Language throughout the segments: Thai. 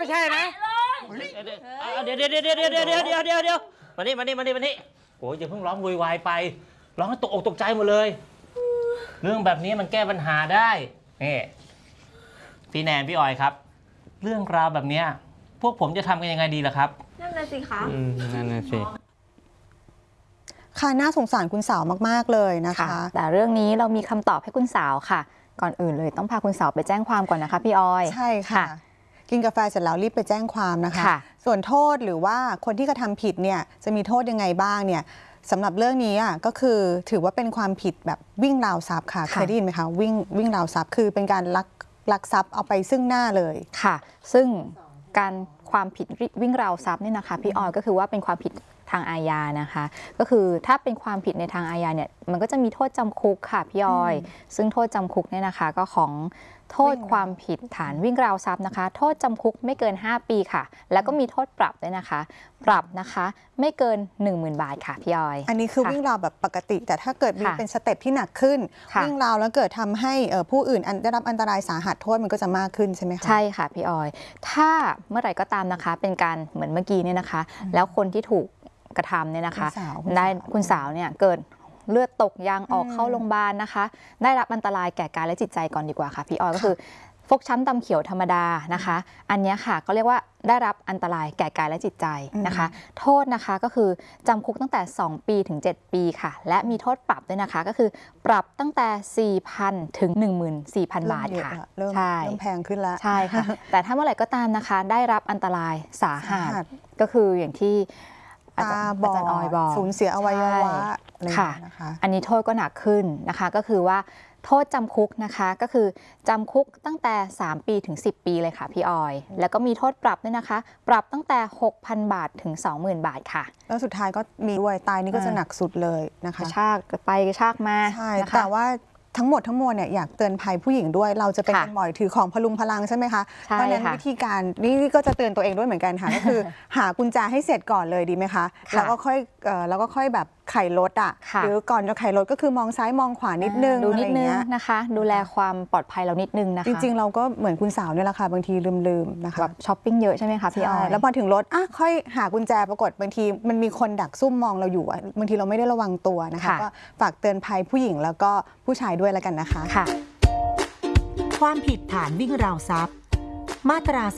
ใช่นะเดี๋ยวมานี่โอ้ยอย่าเพิ่งร้องวุ่นวายไปร้องให้ตกอกตกใจหมดเลยเรื่องแบบนี้มันแก้ปัญหาได้นี่พี่แนนพี่ออยครับเรื่องราวแบบนี้พวกผมจะทำกันยังไงดีล่ะครับนั่นน่ะสิคะนั่นน่ะสิค่ะน่าสงสารคุณสาวมากๆเลยนะคะแต่เรื่องนี้เรามีคำตอบให้คุณสาวค่ะก่อนอื่นเลยต้องพาคุณสาวไปแจ้งความก่อนนะคะพี่ออยใช่ค่ะกินกาแฟเสร็จแล้วรีบไปแจ้งความนะคะส่วนโทษหรือว่าคนที่กระทำผิดเนี่ยจะมีโทษยังไงบ้างเนี่ยสำหรับเรื่องนี้ก็คือถือว่าเป็นความผิดแบบวิ่งราวทรัพย์ค่ะเคยได้ยินไหมคะวิ่งราวทรัพย์คือเป็นการลักทรัพย์เอาไปซึ่งหน้าเลยค่ะซึ่งการความผิดวิ่งราวทรัพย์นี่นะคะพี่ออยก็คือว่าเป็นความผิดทางอาญานะคะก็คือถ้าเป็นความผิดในทางอาญาเนี่ยมันก็จะมีโทษจำคุกค่ะพี่ออยซึ่งโทษจำคุกเนี่ยนะคะก็ของโทษความผิดฐานวิ่งราวทรัพย์นะคะโทษจำคุกไม่เกิน5 ปีค่ะแล้วก็มีโทษปรับด้วยนะคะปรับนะคะไม่เกิน 10,000 บาทค่ะพี่ออยอันนี้คือวิ่งราวแบบปกติแต่ถ้าเกิดมีเป็นสเต็ปที่หนักขึ้นวิ่งราวแล้วเกิดทำให้ผู้อื่นได้รับอันตรายสาหัสโทษมันก็จะมากขึ้นใช่ไหมคะใช่ค่ะพี่ออยถ้าเมื่อไหร่ก็ตามนะคะเป็นการเหมือนเมื่อกี้เนี่ยนะคะแล้วคนที่ถูกกระทำเนี่ยนะคะได้คุณสาวเนี่ยเกิดเลือดตกยางออกเข้าโรงพยาบาลนะคะได้รับอันตรายแก่กายและจิตใจก่อนดีกว่าค่ะพี่ออยก็คือฟกช้ำดำเขียวธรรมดานะคะอันนี้ค่ะก็เรียกว่าได้รับอันตรายแก่กายและจิตใจนะคะโทษนะคะก็คือจำคุกตั้งแต่2 ปีถึง7 ปีค่ะและมีโทษปรับด้วยนะคะก็คือปรับตั้งแต่ 4,000 ถึง 14,000 บาทค่ะใช่เริ่มแพงขึ้นแล้วใช่ค่ะแต่ถ้าเมื่อไหร่ก็ตามนะคะได้รับอันตรายสาหัสก็คืออย่างที่อาจารย์ออยบอกสูญเสียอวัยวะค่ะอันนี้โทษก็หนักขึ้นนะคะก็คือว่าโทษจำคุกนะคะก็คือจำคุกตั้งแต่3 ปีถึง10 ปีเลยค่ะพี่ออยแล้วก็มีโทษปรับด้วยนะคะปรับตั้งแต่ 6,000 บาทถึง 20,000 บาทค่ะแล้วสุดท้ายก็มีด้วยตายนี่ก็จะหนักสุดเลยนะคะชากไปชากมาใช่แต่ว่าทั้งหมดเนี่ยอยากเตือนภัยผู้หญิงด้วยเราจะเป็นคนบ่อยถือของพลุงพลังใช่ไหมคะเพราะฉะนั้นวิธีการนี่ก็จะเตือนตัวเองด้วยเหมือนกันค่ะก็คือหากุญแจให้เสร็จก่อนเลยดีไหมคะแล้วก็ค่อยแบบไขรถหรือก่อนจะไขรถก็คือมองซ้ายมองขวานิดนึงดูนิดนึงนะคะดูแลความปลอดภัยเรานิดนึงนะคะจริงๆเราก็เหมือนคุณสาวเนี่ยแหละค่ะบางทีลืมนะคะแบบช้อปปิ้งเยอะใช่ไหมคะพี่ออยแล้วพอถึงรถค่อยหากุญแจปรากฏบางทีมันมีคนดักซุ่มมองเราอยู่บางทีเราไม่ได้ระวังตัวนะคะก็ฝากเตือนภัยผู้หญิงแล้วก็ผู้ชายด้วยแล้วกันนะคะความผิดฐานวิ่งราวทรัพย์มาตรา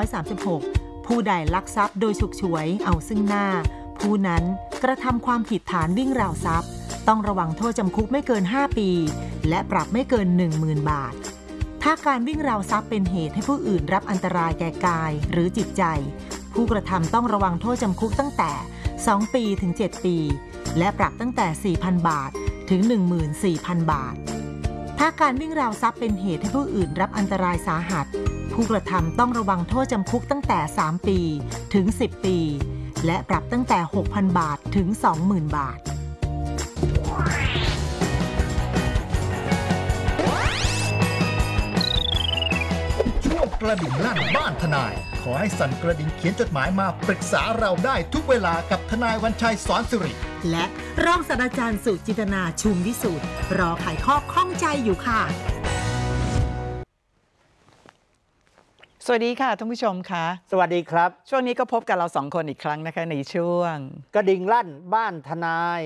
336ผู้ใดลักทรัพย์โดยฉกฉวยเอาซึ่งหน้าผู้นั้นกระทำความผิดฐานวิ่งราวทรัพย์ต้องระวังโทษจำคุกไม่เกิน5 ปีและปรับไม่เกิน 10,000 บาทถ้าการวิ่งราวทรัพย์เป็นเหตุให้ผู้อื่นรับอันตรายแก่กายหรือจิตใจผู้กระทำต้องระวังโทษจำคุกตั้งแต่2 ปีถึง7 ปีและปรับตั้งแต่ 4,000 บาทถึง 14,000 บาทถ้าการวิ่งราวทรัพย์เป็นเหตุให้ผู้อื่นรับอันตรายสาหัสผู้กระทำต้องระวังโทษจำคุกตั้งแต่3 ปีถึง10 ปีและปรับตั้งแต่ 6,000 บาทถึง 20,000 บาทช่วงกระดิ่งลั่นบ้านทนายขอให้สั่นกระดิ่งเขียนจดหมายมาปรึกษาเราได้ทุกเวลากับทนายวันชัยสอนสิริและรองศาสตราจารย์สุจินตนาชุมวิสุทธิ์รอไขข้อข้องใจอยู่ค่ะสวัสดีค่ะท่านผู้ชมค่ะสวัสดีครับช่วงนี้ก็พบกับเรา2 คนอีกครั้งนะคะในช่วงกระดิ่งลั่นบ้านทนาย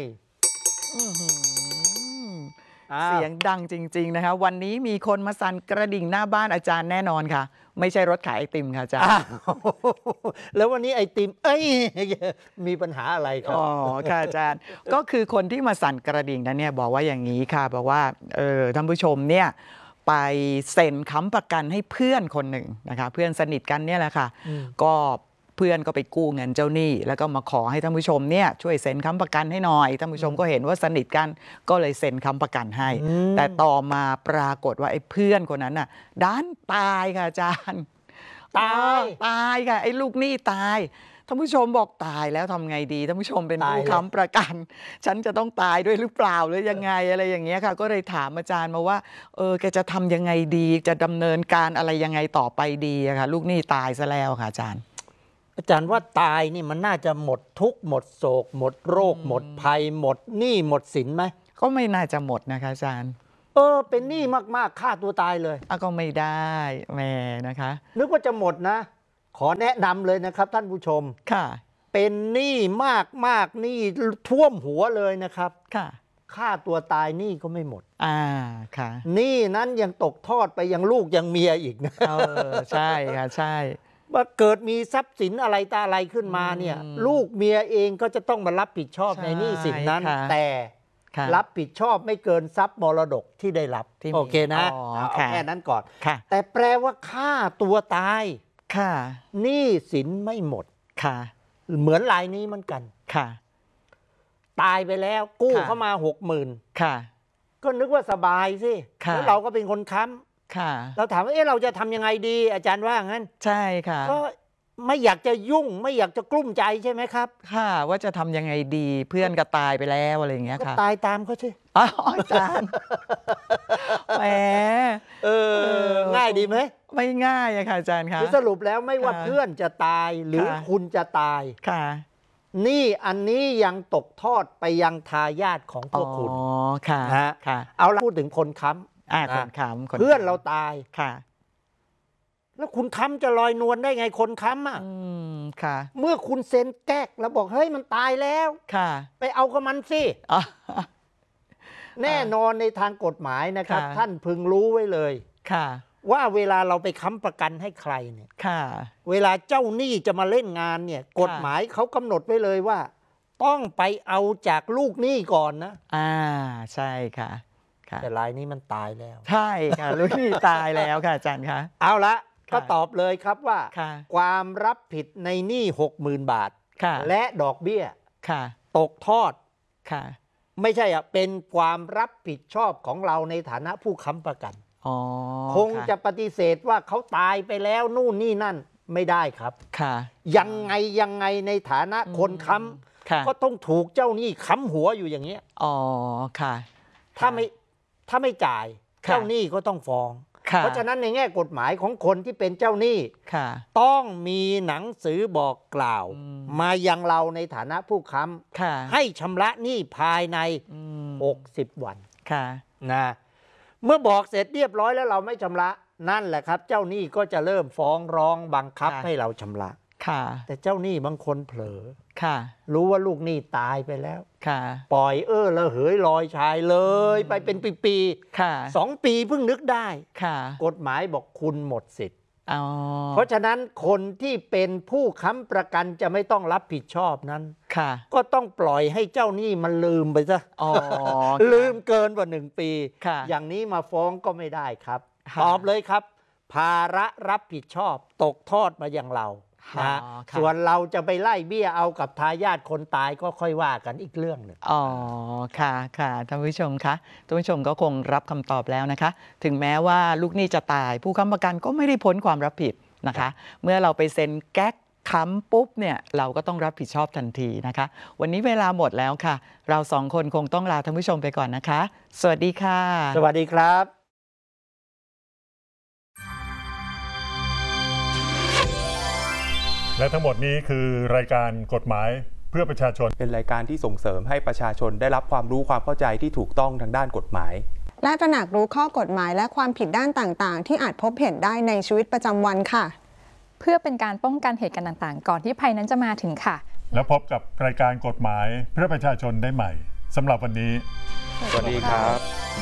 เสียงดังจริงๆนะคะวันนี้มีคนมาสั่นกระดิ่งหน้าบ้านอาจารย์แน่นอนค่ะไม่ใช่รถขายไอติมค่ะอาจารย์แล้ววันนี้ไอติมมีปัญหาอะไรครับอ๋อค่ะอาจารย์ก็คือคนที่มาสั่นกระดิ่งนั้นเนี่ยบอกว่าอย่างนี้ค่ะบอกว่าท่านผู้ชมเนี่ยไปเซ็นค้ำประกันให้เพื่อนคนหนึ่งนะคะเพื่อนสนิทกันเนี่ยแหละค่ะก็เพื่อนก็ไปกู้เงินเจ้าหนี้แล้วก็มาขอให้ท่านผู้ชมเนี่ยช่วยเซ็นค้ำประกันให้หน่อยท่านผู้ชมก็เห็นว่าสนิทกันก็เลยเซ็นค้ำประกันให้แต่ต่อมาปรากฏว่าไอ้เพื่อนคนนั้นน่ะดันตายค่ะอาจารย์ตายค่ะไอ้ลูกหนี้ตายท่านผู้ชมบอกตายแล้วทำไงดีท่านผู้ชมเป็นผู้ค้ำประกันฉันจะต้องตายด้วยหรือเปล่าหรือยังไงอะไรอย่างเงี้ยค่ะก็เลยถามอาจารย์มาว่าแกจะทำยังไงดีจะดำเนินการอะไรยังไงต่อไปดีอะค่ะลูกหนี้ตายซะแล้วค่ะอาจารย์ว่าตายนี่มันน่าจะหมดทุกข์หมดโศกหมดโรคหมดภัยหมดหนี้หมดสินไหมก็ไม่น่าจะหมดนะคะอาจารย์เป็นหนี้มากๆฆ่าตัวตายเลยก็ไม่ได้แม่นะคะนึกว่าจะหมดนะขอแนะนำเลยนะครับท่านผู้ชมค่ะเป็นหนี้มากหนี้ท่วมหัวเลยนะครับค่ะฆ่าตัวตายหนี้ก็ไม่หมดค่ะหนี้นั้นยังตกทอดไปยังลูกยังเมียอีกนะใช่ค่ะใช่ว่าเกิดมีทรัพย์สินอะไรตาอะไรขึ้นมาเนี่ยลูกเมียเองก็จะต้องมารับผิดชอบในหนี้สินนั้น แต่รับผิดชอบไม่เกินทรัพย์มรดกที่ได้รับโอเคนะเอาแค่นั้นก่อนแต่แปลว่าฆ่าตัวตายหนี้สินไม่หมดเหมือนรายนี้เหมือนกันตายไปแล้วกู้เข้ามา 60,000ก็นึกว่าสบายสิแล้วเราก็เป็นคนค้ำเราถามว่าเราจะทำยังไงดีอาจารย์ว่างั้นใช่ค่ะก็ไม่อยากจะยุ่งไม่อยากจะกลุ้มใจใช่ไหมครับค่ะว่าจะทำยังไงดีเพื่อนก็ตายไปแล้วอะไรอย่างเงี้ยค่ะก็ตายตามเขาสิอาจารย์แหมง่ายดีไหมไม่ง่ายอะค่ะอาจารย์คะสรุปแล้วไม่ว่าเพื่อนจะตายหรือคุณจะตายนี่อันนี้ยังตกทอดไปยังทายาทของพวกคุณค่ะเอาละพูดถึงคนค้ำคนค้ำเพื่อนเราตายแล้วคุณค้ำจะลอยนวลได้ไงคนค้ำเมื่อคุณเซ็นแก๊กแล้วบอกเฮ้ยมันตายแล้วไปเอากับมันสิแน่นอนในทางกฎหมายนะครับท่านพึงรู้ไว้เลยว่าเวลาเราไปค้ำประกันให้ใครเนี่ยเวลาเจ้าหนี้จะมาเล่นงานเนี่ยกฎหมายเขากำหนดไว้เลยว่าต้องไปเอาจากลูกหนี้ก่อนนะใช่ค่ะแต่รายนี้มันตายแล้วใช่ค่ะลูกหนี้ตายแล้วค่ะอาจารย์คะเอาละก็ตอบเลยครับว่าความรับผิดในหนี้ 60,000 บาทและดอกเบี้ยตกทอดไม่ใช่เป็นความรับผิดชอบของเราในฐานะผู้ค้ำประกันคงจะปฏิเสธว่าเขาตายไปแล้วนู่นนี่นั่นไม่ได้ครับยังไงในฐานะคนค้ำก็ต้องถูกเจ้าหนี้ค้ำหัวอยู่อย่างเงี้ยถ้าไม่จ่ายเจ้าหนี้ก็ต้องฟ้องเพราะฉะนั้นในแง่กฎหมายของคนที่เป็นเจ้าหนี้ต้องมีหนังสือบอกกล่าวมายังเราในฐานะผู้ค้ำให้ชำระหนี้ภายใน60 วันนะเมื่อบอกเสร็จเรียบร้อยแล้วเราไม่ชำระนั่นแหละครับเจ้าหนี้ก็จะเริ่มฟ้องร้องบังคับให้เราชำระแต่เจ้าหนี้บางคนเผลอรู้ว่าลูกหนี้ตายไปแล้วปล่อยระเหยลอยชายเลยไปเป็นปีๆ2 ปีเพิ่งนึกได้กฎหมายบอกคุณหมดสิทธิ์เพราะฉะนั้นคนที่เป็นผู้ค้ำประกันจะไม่ต้องรับผิดชอบนั้นก็ต้องปล่อยให้เจ้าหนี้มันลืมไปซะลืมเกินกว่า1 ปีอย่างนี้มาฟ้องก็ไม่ได้ครับตอบเลยครับภาระรับผิดชอบตกทอดมาอย่างเราส่วนเราจะไปไล่เบี้ยเอากับทายาทคนตายก็ค่อยว่ากันอีกเรื่องหนึ่งค่ะท่านผู้ชมคะท่านผู้ชมก็คงรับคำตอบแล้วนะคะถึงแม้ว่าลูกหนี้จะตายผู้ค้ำประกันก็ไม่ได้พ้นความรับผิดนะคะเมื่อเราไปเซ็นแก๊กค้ำปุ๊บเนี่ยเราก็ต้องรับผิดชอบทันทีนะคะวันนี้เวลาหมดแล้วค่ะเรา2 คนคงต้องลาท่านผู้ชมไปก่อนนะคะสวัสดีค่ะสวัสดีครับและทั้งหมดนี้คือรายการกฎหมายเพื่อประชาชนเป็นรายการที่ส่งเสริมให้ประชาชนได้รับความรู้ความเข้าใจที่ถูกต้องทางด้านกฎหมายและตระหนักรู้ข้อกฎหมายและความผิดด้านต่างๆที่อาจพบเห็นได้ในชีวิตประจำวันค่ะเพื่อเป็นการป้องกันเหตุการณ์ต่างๆก่อนที่ภัยนั้นจะมาถึงค่ะแล้วพบกับรายการกฎหมายเพื่อประชาชนได้ใหม่สำหรับวันนี้สวัสดีครับ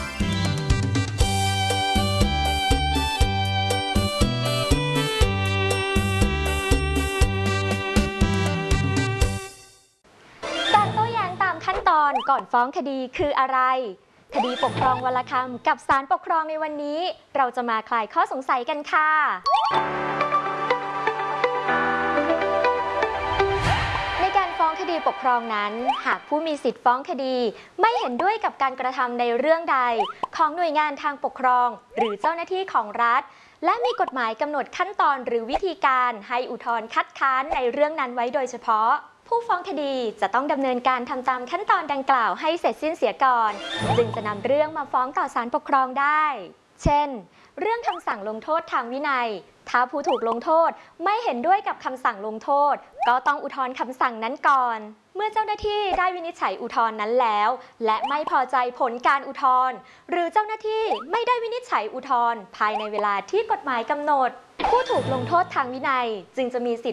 ขั้นตอนก่อนฟ้องคดีคืออะไรคดีปกครองวรคำกับศาลปกครองในวันนี้เราจะมาคลายข้อสงสัยกันค่ะในการฟ้องคดีปกครองนั้นหากผู้มีสิทธิ์ฟ้องคดีไม่เห็นด้วยกับการกระทำในเรื่องใดของหน่วยงานทางปกครองหรือเจ้าหน้าที่ของรัฐและมีกฎหมายกำหนดขั้นตอนหรือวิธีการให้อุทธรณ์คัดค้านในเรื่องนั้นไว้โดยเฉพาะผู้ฟ้องคดีจะต้องดำเนินการทำตามขั้นตอนดังกล่าวให้เสร็จสิ้นเสียก่อนจึงจะนำเรื่องมาฟ้องต่อศาลปกครองได้เช่นเรื่องคำสั่งลงโทษทางวินัยถ้าผู้ถูกลงโทษไม่เห็นด้วยกับคำสั่งลงโทษก็ต้องอุทธรณ์คำสั่งนั้นก่อนเมื่อเจ้าหน้าที่ได้วินิจฉัยอุทธรณ์นั้นแล้วและไม่พอใจผลการอุทธรณ์หรือเจ้าหน้าที่ไม่ได้วินิจฉัยอุทธรณ์ภายในเวลาที่กฎหมายกำหนดผู้ถูกลงโทษทางวินัยจึงจะมีสิทธิ